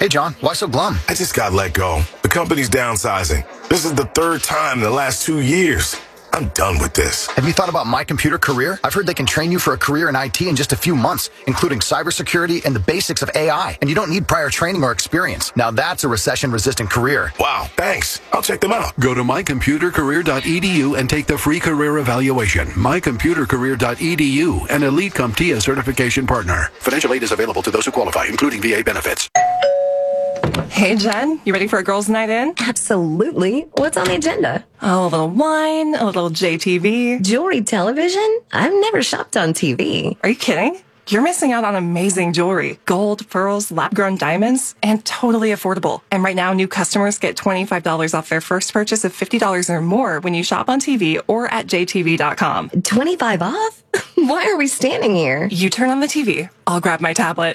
Hey, John, why so glum? I just got let go. The company's downsizing. This is the third time in the last 2 years. I'm done with this. Have you thought about My Computer Career? I've heard they can train you for a career in IT in just a few months, including cybersecurity and the basics of AI. And you don't need prior training or experience. Now that's a recession-resistant career. Wow, thanks. I'll check them out. Go to mycomputercareer.edu and take the free career evaluation. Mycomputercareer.edu, an Elite CompTIA certification partner. Financial aid is available to those who qualify, including VA benefits. Hey, Jen, you ready for a girls' night in? Absolutely. What's on the agenda? Oh, a little wine, a little JTV. Jewelry television? I've never shopped on TV. Are you kidding? You're missing out on amazing jewelry. Gold, pearls, lab-grown diamonds, and totally affordable. And right now, new customers get $25 off their first purchase of $50 or more when you shop on TV or at jtv.com. 25 off? Why are we standing here? You turn on the TV. I'll grab my tablet.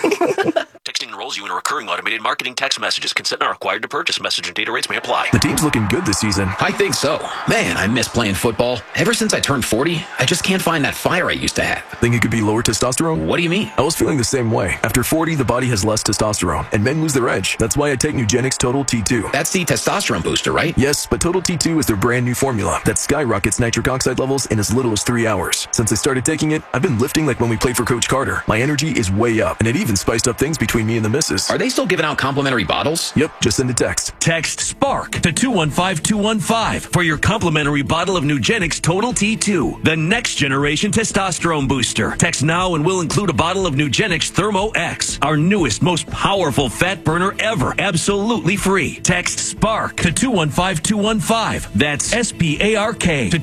Texting enrolls you in a recurring automated marketing text messages. Consent not required to purchase. Message and data rates may apply. The team's looking good this season. I think so. Man, I miss playing football. Ever since I turned 40, I just can't find that fire I used to have. Think it could be lower testosterone? What do you mean? I was feeling the same way. After 40, the body has less testosterone, and men lose their edge. That's why I take Nugenix Total T2. That's the testosterone booster, right? Yes, but Total T2 is their brand new formula that skyrockets nitric oxide levels in as little as 3 hours. Since I started taking it, I've been lifting like when we played for Coach Carter. My energy is way up, and it even spiced up things between me and the missus. Are they still giving out complimentary bottles? Yep, just send a text. Text SPARK to 215-215 for your complimentary bottle of Nugenix Total T2, the next generation testosterone booster. Text now and we'll include a bottle of Nugenix Thermo X, our newest, most powerful fat burner ever, absolutely free. Text SPARK to 215-215. That's SPARK to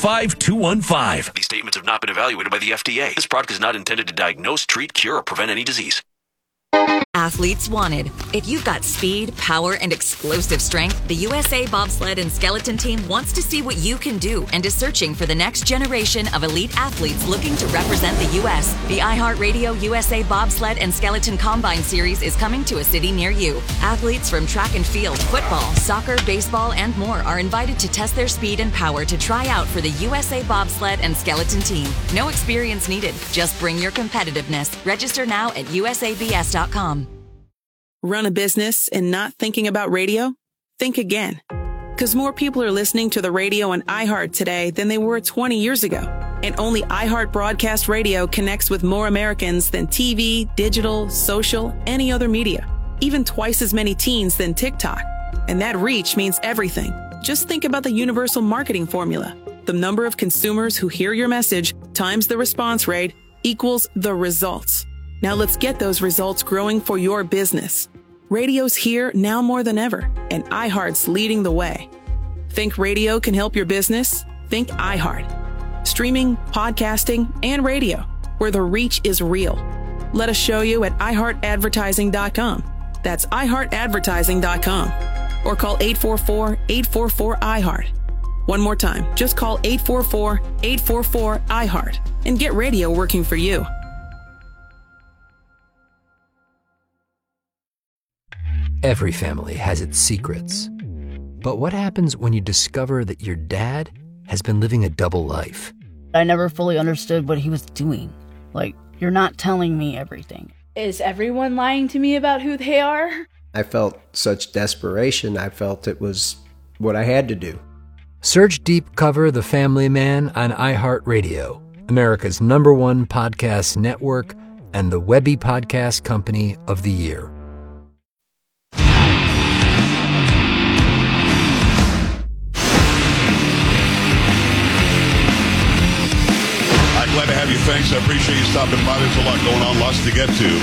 215-215. These statements have not been evaluated by the FDA. This product is not intended to diagnose, treat, cure, or prevent any disease. Athletes wanted. If you've got speed, power, and explosive strength, the USA Bobsled and Skeleton Team wants to see what you can do and is searching for the next generation of elite athletes looking to represent the U.S. The iHeartRadio USA Bobsled and Skeleton Combine Series is coming to a city near you. Athletes from track and field, football, soccer, baseball, and more are invited to test their speed and power to try out for the USA Bobsled and Skeleton Team. No experience needed. Just bring your competitiveness. Register now at usabs.com. Run a business and not thinking about radio? Think again. Because more people are listening to the radio on iHeart today than they were 20 years ago. And only iHeart Broadcast Radio connects with more Americans than TV, digital, social, any other media. Even twice as many teens than TikTok. And that reach means everything. Just think about the universal marketing formula. The number of consumers who hear your message times the response rate equals the results. Now let's get those results growing for your business. Radio's here now more than ever, and iHeart's leading the way. Think radio can help your business? Think iHeart. Streaming, podcasting, and radio, where the reach is real. Let us show you at iHeartAdvertising.com. That's iHeartAdvertising.com. Or call 844-844-iHeart. One more time, just call 844-844-iHeart and get radio working for you. Every family has its secrets. But what happens when you discover that your dad has been living a double life? I never fully understood what he was doing. Like, you're not telling me everything. Is everyone lying to me about who they are? I felt such desperation. I felt it was what I had to do. Search Deep Cover The Family Man on iHeartRadio, America's #1 podcast network and the Webby Podcast Company of the Year. Glad to have you. Thanks. I appreciate you stopping by. There's a lot going on, lots to get to.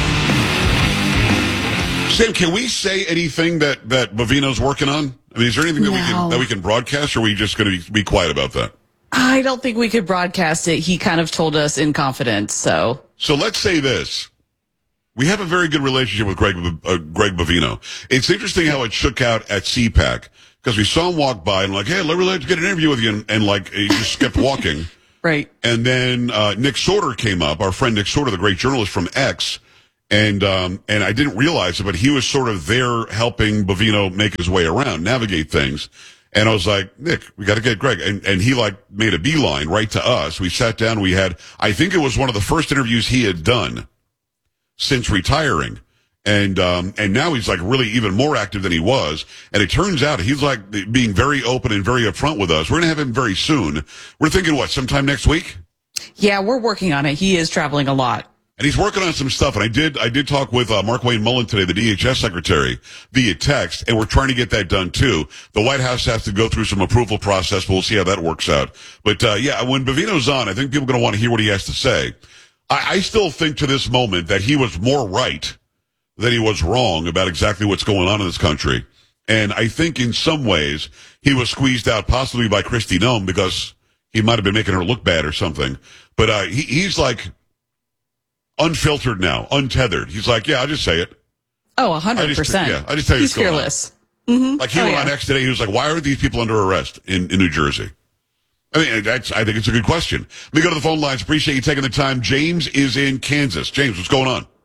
Sam, can we say anything that Bovino's working on? I mean, is there anything that we can broadcast, or are we just going to be quiet about that? I don't think we could broadcast it. He kind of told us in confidence. So let's say this. We have a very good relationship with Greg Bovino. It's interesting how it shook out at CPAC, because we saw him walk by and like, hey, let's get an interview with you, and like he just kept walking. Right. And then Nick Sorter came up, our friend Nick Sorter, the great journalist from X, and I didn't realize it, but he was sort of there helping Bovino make his way around, navigate things. And I was like, Nick, we got to get Greg. And he like made a beeline right to us. We sat down. We had, I think it was one of the first interviews he had done since retiring. And now he's like really even more active than he was. And it turns out he's like being very open and very upfront with us. We're going to have him very soon. We're thinking sometime next week? Yeah, we're working on it. He is traveling a lot. And he's working on some stuff. And I did talk with Mark Wayne Mullen today, the DHS secretary, via text. And we're trying to get that done too. The White House has to go through some approval process. We'll see how that works out. But when Bovino's on, I think people are going to want to hear what he has to say. I still think to this moment that he was more right than he was wrong about exactly what's going on in this country. And I think in some ways he was squeezed out possibly by Kristi Noem because he might have been making her look bad or something. But he's like unfiltered now, untethered. He's like, yeah, I'll just say it. Oh, 100%. I just tell you he's fearless. Mm-hmm. Like he went on X today. He was like, why are these people under arrest in New Jersey? I mean, I think it's a good question. Let me go to the phone lines. Appreciate you taking the time. James is in Kansas. James, what's going on?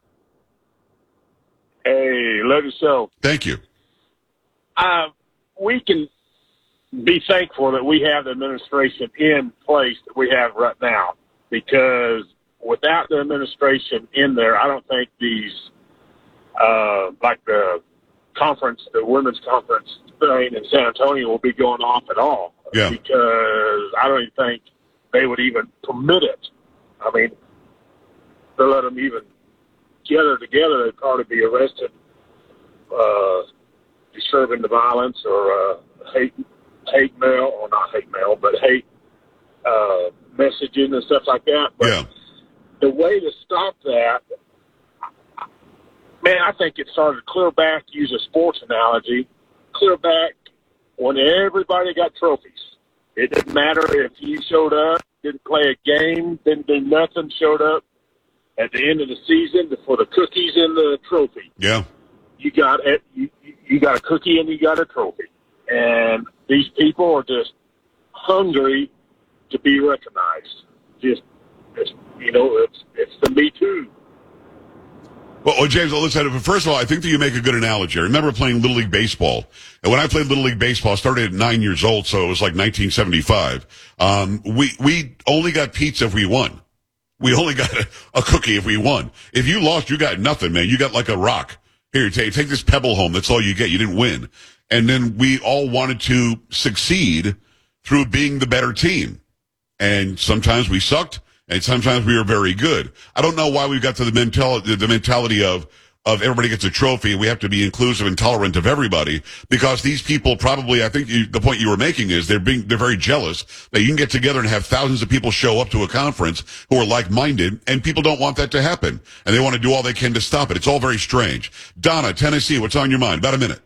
Hey, love your show. Thank you. We can be thankful that we have the administration in place that we have right now, because without the administration in there, I don't think these, like the women's conference thing in San Antonio will be going off at all. Yeah. Because I don't even think they would even permit it. I mean, to let them even gather together, they'd probably be arrested, disturbing the violence or hate mail, or not hate mail, but hate messaging and stuff like that. But the way to stop that, man, I think it started clear back, use a sports analogy, clear back when everybody got trophies. It didn't matter if you showed up, didn't play a game, didn't do nothing, showed up at the end of the season for the cookies and the trophy. Yeah. You got it. You got a cookie and you got a trophy. And these people are just hungry to be recognized. It's the Me Too. Well, James, listen, first of all, I think that you make a good analogy. I remember playing Little League Baseball. And when I played Little League Baseball, I started at 9 years old, so it was like 1975. We only got pizza if we won. We only got a cookie if we won. If you lost, you got nothing, man. You got like a rock. Here, take this pebble home. That's all you get. You didn't win. And then we all wanted to succeed through being the better team. And sometimes we sucked, and sometimes we were very good. I don't know why we got to the mentality of everybody gets a trophy. We have to be inclusive and tolerant of everybody, because these people probably, I think the point you were making is they're very jealous that you can get together and have thousands of people show up to a conference who are like-minded, and people don't want that to happen. And they want to do all they can to stop it. It's all very strange. Donna, Tennessee, what's on your mind? About a minute.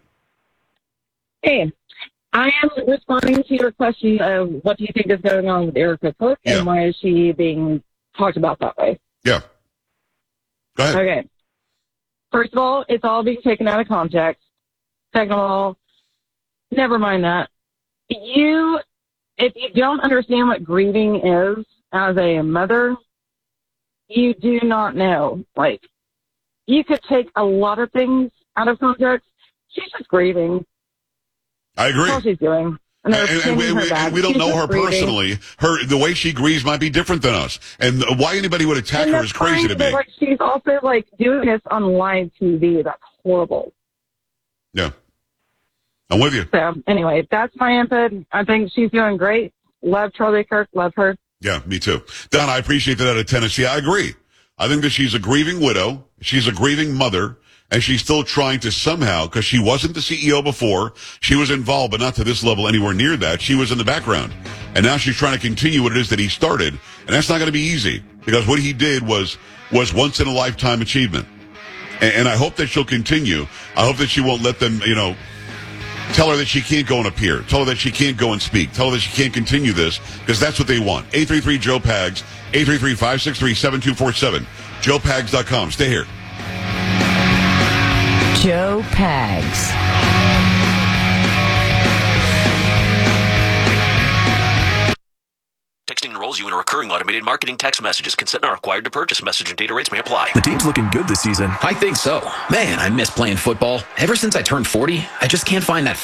Hey, I am responding to your question of what do you think is going on with Erica Cook and why is she being talked about that way? Yeah. Go ahead. Okay. First of all, it's all being taken out of context. Second of all, never mind that. If you don't understand what grieving is as a mother, you do not know. Like, you could take a lot of things out of context. She's just grieving. I agree. That's all she's doing. And we don't know her personally. The way she grieves might be different than us. And why anybody would attack her is crazy to me. Like, she's also like doing this on live TV. That's horrible. Yeah. I'm with you. So anyway, that's my input. I think she's doing great. Love Charlie Kirk. Love her. Yeah, me too. Don, I appreciate that out of Tennessee. I agree. I think that she's a grieving widow. She's a grieving mother. And she's still trying to somehow, because she wasn't the CEO before, she was involved, but not to this level anywhere near that. She was in the background. And now she's trying to continue what it is that he started. And that's not going to be easy, because what he did was once in a lifetime achievement. And I hope that she'll continue. I hope that she won't let them, tell her that she can't go and appear. Tell her that she can't go and speak. Tell her that she can't continue this, because that's what they want. 833-JOE-PAGS, 833-563-7247, joepags.com. Stay here. Joe Pags. Texting enrolls you in a recurring automated marketing text messages. Consent not required to purchase. Message and data rates may apply. The team's looking good this season. I think so. Man, I miss playing football. Ever since I turned 40, I just can't find that